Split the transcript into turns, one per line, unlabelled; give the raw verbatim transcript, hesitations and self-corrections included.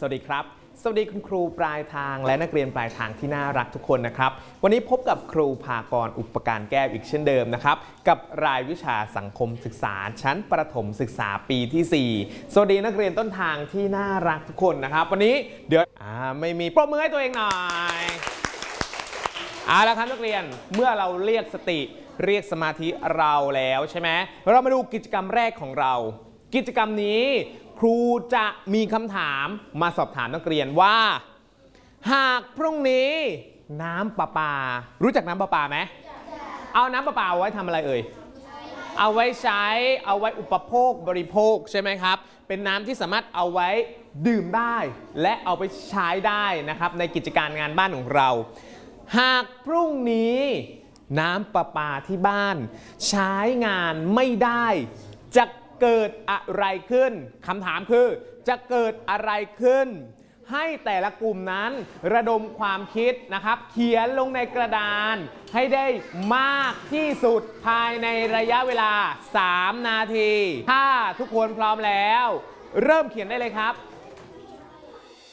วัสดีครับสวัสดีคุณครูปลายทางและนักเรียนปลายทางที่น่ารักทุกคนนะครับวันนี้พบกับครูภากรอุปการแก้วอีกเช่นเดิมนะครับกับรายวิชาสังคมศึกษาชั้นประถมศึกษาปีที่สี่สวัสดีนักเรียนต้นทางที่น่ารักทุกคนนะครับวันนี้เดี๋ยวอ่าไม่มีปรบมือให้ตัวเองหน่อยเอาละครับนักเรียนเมื่อเราเรียกสติเรียกสมาธิเราแล้วใช่ไหมเรามาดูกิจกรรมแรกของเรากิจกรรมนี้ครูจะมีคำถามมาสอบถามนักเรียนว่าหากพรุ่งนี้น้ำประปารู้จักน้ำประปาไหมเอาน้ำประปาเอาไว้ทำอะไรเอ่ยเอาไว้ใช้เอาไว้อุปโภคบริโภคใช่ไหมครับเป็นน้ำที่สามารถเอาไว้ดื่มได้และเอาไปใช้ได้นะครับในกิจการงานบ้านของเราหากพรุ่งนี้น้ำประปาที่บ้านใช้งานไม่ได้จะเกิดอะไรขึ้นคำถามคือจะเกิดอะไรขึ้นให้แต่ละกลุ่มนั้นระดมความคิดนะครับเขียนลงในกระดานให้ได้มากที่สุดภายในระยะเวลาสามนาทีถ้าทุกคนพร้อมแล้วเริ่มเขียนได้เลยครับ